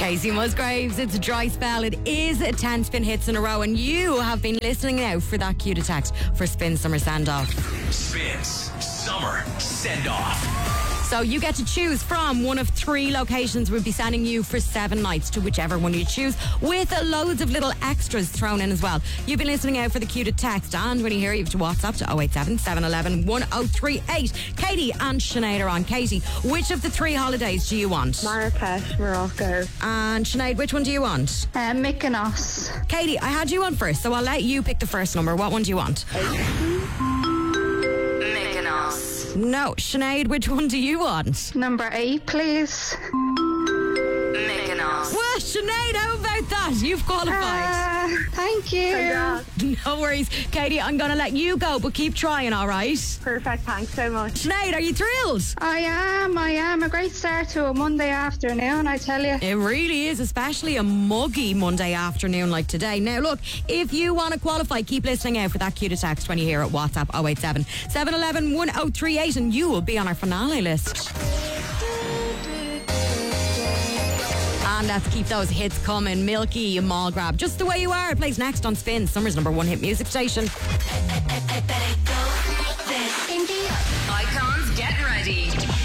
Casey Musgraves, it's a dry spell. It is 10 spin hits in a row, and you have been listening now for that cue to text for Spin Summer Send Off. Spins Summer Send Off. So you get to choose from one of 3 locations. We'll be sending you for 7 nights to whichever one you choose, with loads of little extras thrown in as well. You've been listening out for the cue to text, and when you hear, you have to WhatsApp to 087 711 1038. Katie and Sinead are on. Katie, which of the 3 holidays do you want? Marrakesh, Morocco. And Sinead, which one do you want? Mykonos. Katie, I had you on first, so I'll let you pick the first number. What one do you want? Mykonos. No. Sinead, which one do you want? Number 8, please. Mykonos. Well, Sinead, how about that? You've qualified. Thank you. No worries. Katie, I'm going to let you go, but keep trying, all right? Perfect, thanks so much. Sinead, are you thrilled? I am. A great start to a Monday afternoon, I tell you. It really is, especially a muggy Monday afternoon like today. Now, look, if you want to qualify, keep listening out for that cue to text when you hear it. WhatsApp 087 711 1038, and you will be on our finale list. And let's keep those hits coming. Milky, Mall Grab, Just the Way You Are. It plays next on Spin, Summer's #1 hit music station. Icons, get ready.